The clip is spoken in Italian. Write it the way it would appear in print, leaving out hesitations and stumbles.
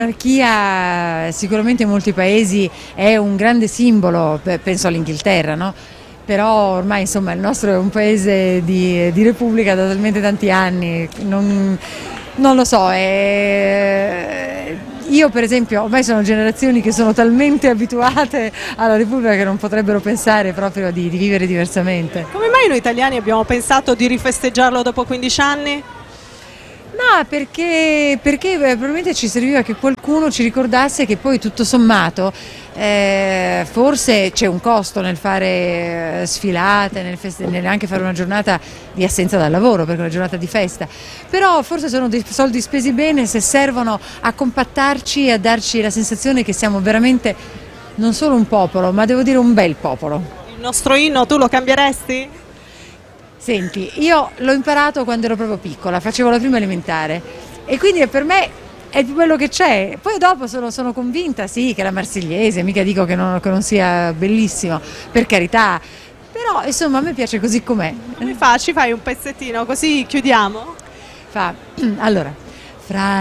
Monarchia sicuramente in molti paesi è un grande simbolo, penso all'Inghilterra, no? Però ormai insomma il nostro è un paese di repubblica da talmente tanti anni, non lo so, io per esempio ormai sono generazioni che sono talmente abituate alla repubblica che non potrebbero pensare proprio di vivere diversamente. Come mai noi italiani abbiamo pensato di rifesteggiarlo dopo 15 anni? No, perché probabilmente ci serviva che qualcuno ci ricordasse che poi tutto sommato forse c'è un costo nel fare sfilate, nel anche fare una giornata di assenza dal lavoro, perché è una giornata di festa, però forse sono dei soldi spesi bene se servono a compattarci e a darci la sensazione che siamo veramente non solo un popolo, ma devo dire un bel popolo. Il nostro inno tu lo cambieresti? Senti, io l'ho imparato quando ero proprio piccola, facevo la prima elementare e quindi per me è quello che c'è. Poi dopo sono convinta, sì, che la Marsigliese, mica dico che non sia bellissimo, per carità, però insomma a me piace così com'è. Come fa? Ci fai un pezzettino così chiudiamo? Allora, fra